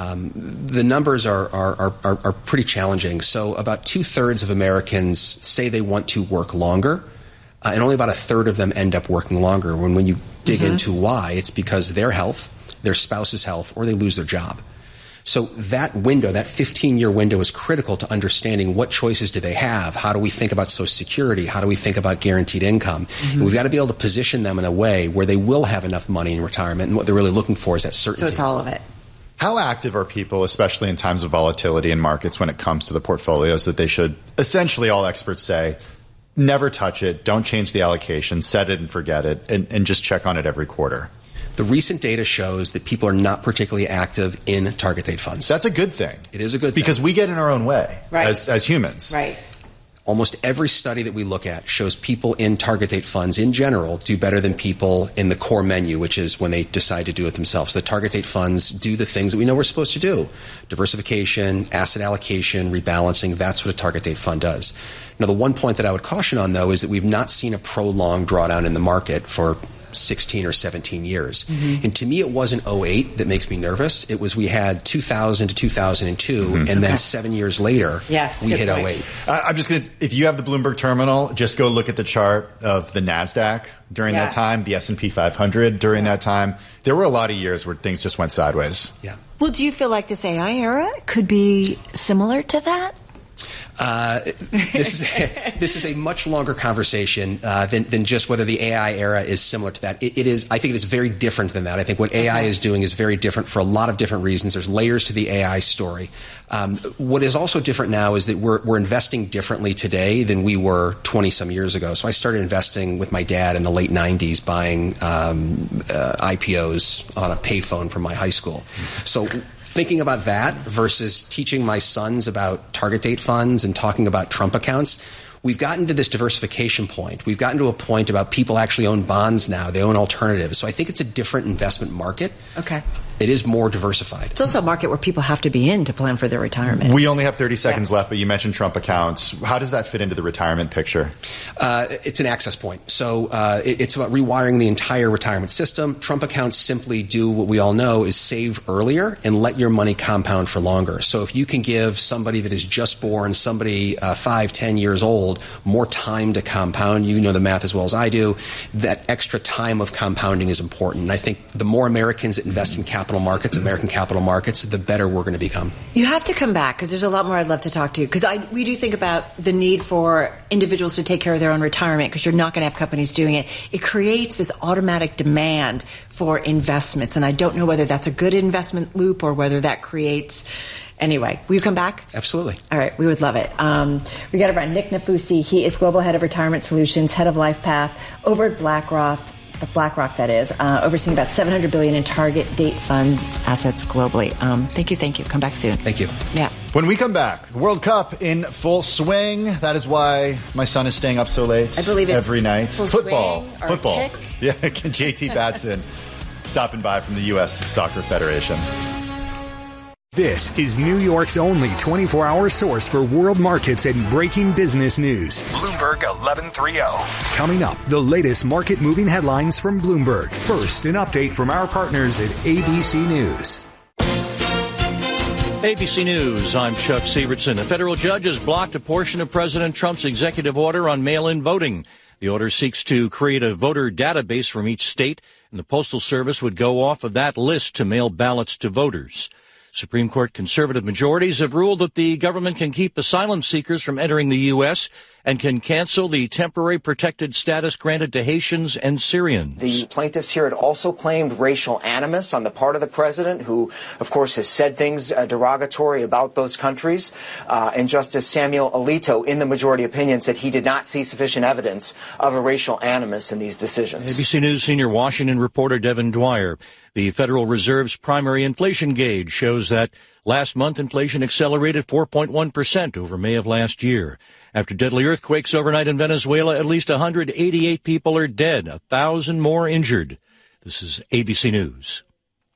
The numbers are pretty challenging. So about 2/3 of Americans say they want to work longer, and only about 1/3 of them end up working longer. When you dig into why, it's because their health, their spouse's health, or they lose their job. So that window, that 15-year window, is critical to understanding what choices do they have. How do we think about Social Security? How do we think about guaranteed income? We've got to be able to position them in a way where they will have enough money in retirement, and what they're really looking for is that certainty. So it's all of it. How active are people, especially in times of volatility in markets, when it comes to the portfolios that they should, essentially all experts say, never touch it, don't change the allocation, set it and forget it, and just check on it every quarter? The recent data shows that people are not particularly active in target date funds. That's a good thing. It is a good thing. Because we get in our own way as humans. Right. Almost every study that we look at shows people in target date funds in general do better than people in the core menu, which is when they decide to do it themselves. The target date funds do the things that we know we're supposed to do. Diversification, asset allocation, rebalancing, that's what a target date fund does. Now, the one point that I would caution on, though, is that we've not seen a prolonged drawdown in the market for 16 or 17 years. And to me, it wasn't 2008 that makes me nervous. It was we had 2000 to 2002, and then 7 years later, we hit 2008. I'm just going to, if you have the Bloomberg terminal, just go look at the chart of the NASDAQ during that time, the S&P 500 during that time. There were a lot of years where things just went sideways. Yeah. Well, do you feel like this AI era could be similar to that? This is a much longer conversation than just whether the AI era is similar to that. It is. I think it is very different than that. I think what AI is doing is very different for a lot of different reasons. There's layers to the AI story. What is also different now is that we're investing differently today than we were 20-some years ago. So I started investing with my dad in the late 90s, buying IPOs on a payphone from my high school. So thinking about that versus teaching my sons about target date funds and talking about Trump accounts, we've gotten to this diversification point. We've gotten to a point about people actually own bonds now. They own alternatives. So I think it's a different investment market. Okay. It is more diversified. It's also a market where people have to be in to plan for their retirement. We only have 30 seconds left, but you mentioned Trump accounts. How does that fit into the retirement picture? It's an access point. So it's about rewiring the entire retirement system. Trump accounts simply do what we all know is save earlier and let your money compound for longer. So if you can give somebody that is just born, somebody 5-10 years old, more time to compound, you know the math as well as I do, that extra time of compounding is important. And I think the more Americans that invest in capital markets, American capital markets, the better we're going to become. You have to come back because there's a lot more I'd love to talk to you, because we do think about the need for individuals to take care of their own retirement because you're not going to have companies doing it. It creates this automatic demand for investments, and I don't know whether that's a good investment loop or whether that creates... Anyway, will you come back? Absolutely. All right, we would love it. We got to run Nick Nafusi. He is Global Head of Retirement Solutions, Head of LifePath, over at BlackRock, that is, overseeing about $700 billion in target date fund assets globally. Thank you. Come back soon. Thank you. Yeah. When we come back, the World Cup in full swing. That is why my son is staying up so late. I believe it's every night. Football. Kick. Yeah, JT Batson stopping by from the U.S. Soccer Federation. This is New York's only 24-hour source for world markets and breaking business news. Bloomberg 1130. Coming up, the latest market-moving headlines from Bloomberg. First, an update from our partners at ABC News. ABC News, I'm Chuck Sievertson. A federal judge has blocked a portion of President Trump's executive order on mail-in voting. The order seeks to create a voter database from each state, and the Postal Service would go off of that list to mail ballots to voters. Supreme Court conservative majorities have ruled that the government can keep asylum seekers from entering the U.S. and can cancel the temporary protected status granted to Haitians and Syrians. The plaintiffs here had also claimed racial animus on the part of the president, who, of course, has said things derogatory about those countries. And Justice Samuel Alito, in the majority opinion, said he did not see sufficient evidence of a racial animus in these decisions. ABC News senior Washington reporter Devin Dwyer. The Federal Reserve's primary inflation gauge shows that last month inflation accelerated 4.1% over May of last year. After deadly earthquakes overnight in Venezuela, at least 188 people are dead, 1,000 more injured. This is ABC News.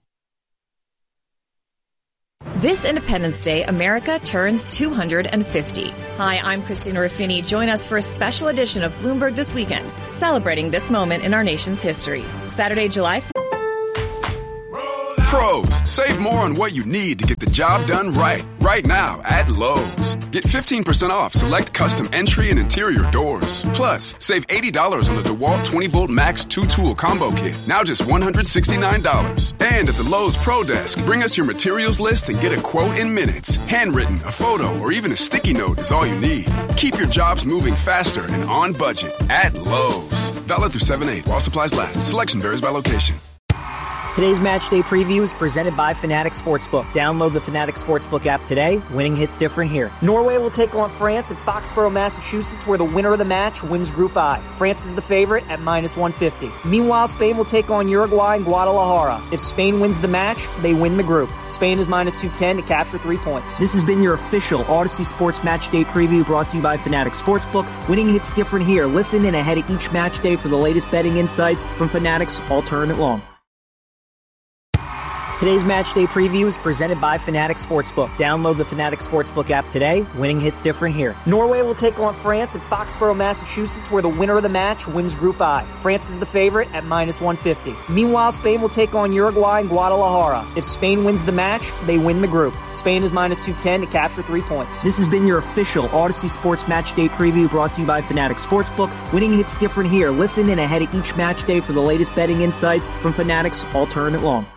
This Independence Day, America turns 250. Hi, I'm Christina Ruffini. Join us for a special edition of Bloomberg This Weekend, celebrating this moment in our nation's history. Saturday, July 4th. Pros, save more on what you need to get the job done right. Right now at Lowe's. Get 15% off select custom entry and interior doors. Plus, save $80 on the DeWalt 20-volt Max 2-tool combo kit. Now just $169. And at the Lowe's Pro Desk, bring us your materials list and get a quote in minutes. Handwritten, a photo, or even a sticky note is all you need. Keep your jobs moving faster and on budget at Lowe's. Valid through 7/8 while supplies last. Selection varies by location. Today's match day preview is presented by Fanatics Sportsbook. Download the Fanatics Sportsbook app today. Winning hits different here. Norway will take on France at Foxborough, Massachusetts, where the winner of the match wins Group I. France is the favorite at -150. Meanwhile, Spain will take on Uruguay in Guadalajara. If Spain wins the match, they win the group. Spain is -210 to capture 3 points. This has been your official Odyssey Sports Match Day preview brought to you by Fanatics Sportsbook. Winning hits different here. Listen in ahead of each match day for the latest betting insights from Fanatics all tournament long. Today's match day preview is presented by Fanatics Sportsbook. Download the Fanatics Sportsbook app today. Winning hits different here. Norway will take on France at Foxborough, Massachusetts, where the winner of the match wins Group I. France is the favorite at -150. Meanwhile, Spain will take on Uruguay in Guadalajara. If Spain wins the match, they win the group. Spain is -210 to capture 3 points. This has been your official Odyssey Sports Match Day preview brought to you by Fanatics Sportsbook. Winning hits different here. Listen in ahead of each match day for the latest betting insights from Fanatics all tournament long.